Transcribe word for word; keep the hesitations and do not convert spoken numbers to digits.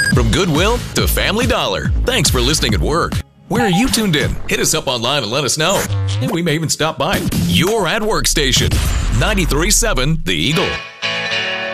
From Goodwill to Family Dollar, thanks for listening at work. Where are you tuned in? Hit us up online and let us know. And we may even stop by. Your at Work station, ninety-three point seven The Eagle.